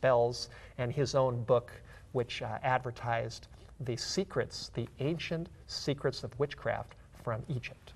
spells, and his own book, which advertised the secrets, the ancient secrets of witchcraft from Egypt.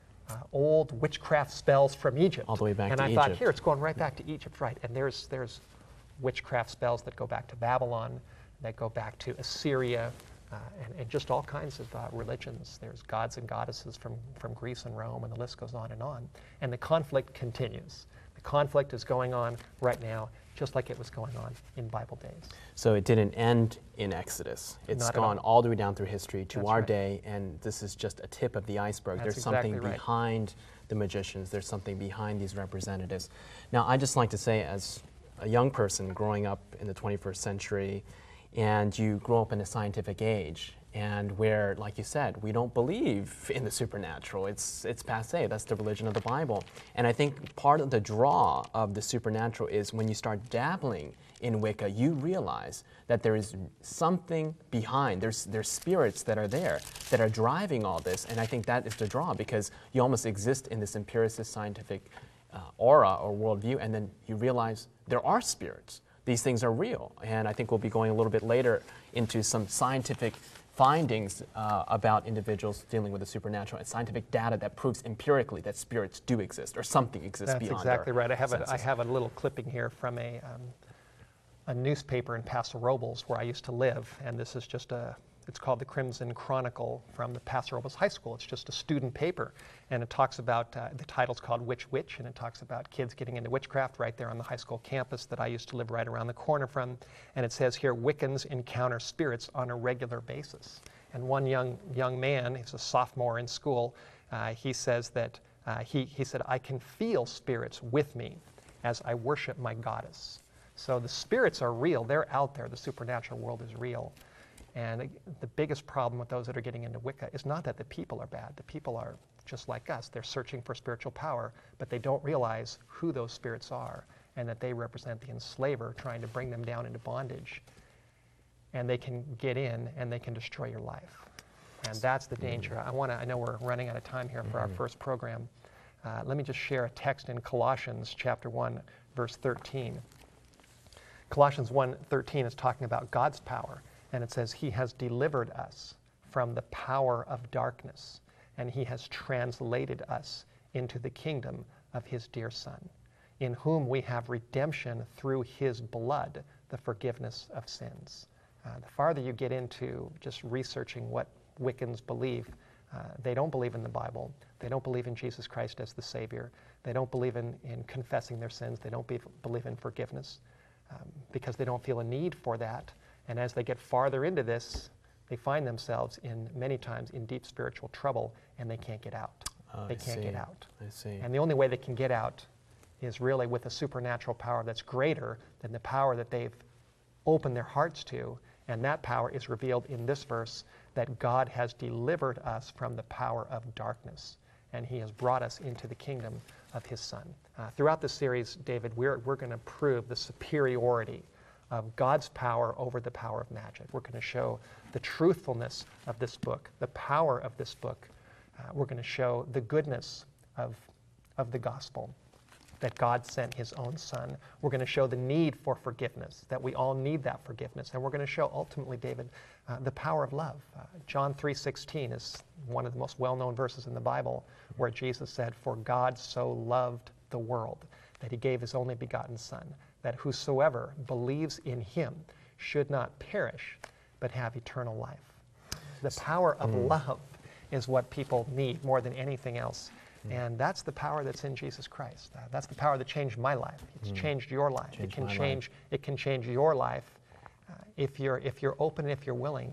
Old witchcraft spells from Egypt. All the way back and to I Egypt. thought, here, it's going right back to Egypt, right? And there's witchcraft spells that go back to Babylon, that go back to Assyria, and just all kinds of religions. There's gods and goddesses from Greece and Rome, and the list goes on. And the conflict continues. The conflict is going on right now, just like it was going on in Bible days. So it didn't end in Exodus. It's Not at gone all the way down through history to That's our right. day, and this is just a tip of the iceberg. That's There's something exactly right. behind the magicians. There's something behind these representatives. Now, I just like to say, as a young person growing up in the 21st century, and you grow up in a scientific age, and where, like you said, we don't believe in the supernatural. It's passé. That's the religion of the Bible. And I think part of the draw of the supernatural is when you start dabbling in Wicca, you realize that there is something behind. There's spirits that are there that are driving all this. And I think that is the draw, because you almost exist in this empiricist scientific aura or worldview, and then you realize there are spirits. These things are real. And I think we'll be going a little bit later into some scientific findings about individuals dealing with the supernatural and scientific data that proves empirically that spirits do exist or something exists That's beyond exactly our right. I senses. have a little clipping here from a newspaper in Paso Robles where I used to live, and this is just it's called the Crimson Chronicle from the Paso Robles High School. It's just a student paper, and it talks about, the title's called Witch Witch, and it talks about kids getting into witchcraft right there on the high school campus that I used to live right around the corner from. And it says here, Wiccans encounter spirits on a regular basis. And one young man, he's a sophomore in school, he says that, he said, I can feel spirits with me as I worship my goddess. So the spirits are real. They're out there. The supernatural world is real. And the biggest problem with those that are getting into Wicca is not that the people are bad. The people are just like us. They're searching for spiritual power, but they don't realize who those spirits are and that they represent the enslaver trying to bring them down into bondage. And they can get in and they can destroy your life. And that's the danger. I know we're running out of time here for our first program. Let me just share a text in Colossians chapter 1, verse 13. Colossians 1:13 is talking about God's power. And it says, He has delivered us from the power of darkness, and He has translated us into the kingdom of His dear Son, in whom we have redemption through His blood, the forgiveness of sins. The farther you get into just researching what Wiccans believe, they don't believe in the Bible. They don't believe in Jesus Christ as the Savior. They don't believe in confessing their sins. They don't believe in forgiveness because they don't feel a need for that. And as they get farther into this, they find themselves many times in deep spiritual trouble, and they can't get out. They can't get out. I see. And the only way they can get out is really with a supernatural power that's greater than the power that they've opened their hearts to. And that power is revealed in this verse, that God has delivered us from the power of darkness, and He has brought us into the kingdom of His Son. Throughout this series, David, we're going to prove the superiority of God's power over the power of magic. We're going to show the truthfulness of this book, the power of this book. We're going to show the goodness of the gospel, that God sent His own Son. We're going to show the need for forgiveness, that we all need that forgiveness. And we're going to show ultimately, David, the power of love. John 3:16 is one of the most well-known verses in the Bible, where Jesus said, For God so loved the world that He gave His only begotten Son, that whosoever believes in Him should not perish, but have eternal life. The power of love is what people need more than anything else. And that's the power that's in Jesus Christ. That's the power that changed my life. It's changed your life. It can change your life if you're open and if you're willing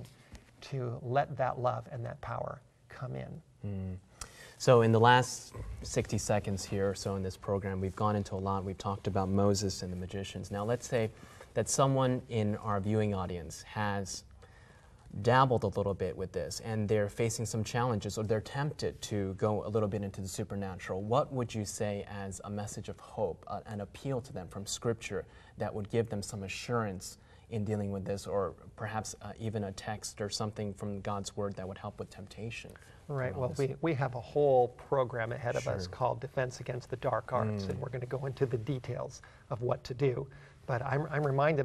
to let that love and that power come in. So in the last 60 seconds here or so in this program, we've gone into a lot. We've talked about Moses and the magicians. Now let's say that someone in our viewing audience has dabbled a little bit with this and they're facing some challenges, or they're tempted to go a little bit into the supernatural. What would you say as a message of hope, an appeal to them from Scripture that would give them some assurance in dealing with this, or perhaps even a text or something from God's Word that would help with temptation? Right. Well, we have a whole program ahead of us called Defense Against the Dark Arts, and we're going to go into the details of what to do. But I'm reminded